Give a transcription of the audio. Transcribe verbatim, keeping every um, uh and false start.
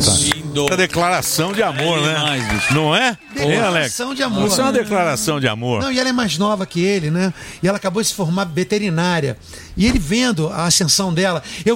Lindo. Declaração de amor, é demais, né? Bicho. Não é? Declaração de amor. Isso é uma declaração de amor. Não, e ela é mais nova que ele, né? E ela acabou de se formar veterinária. E ele vendo a ascensão dela. Eu